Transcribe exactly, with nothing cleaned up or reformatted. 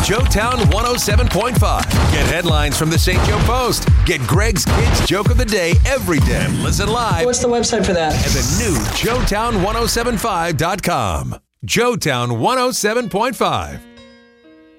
Joetown one oh seven point five. Get headlines from the Saint Joe Post. Get Greg's Kids Joke of the Day every day. Listen live. What's the website for that? At the new Joetown ten seventy-five dot com. Joetown one oh seven point five.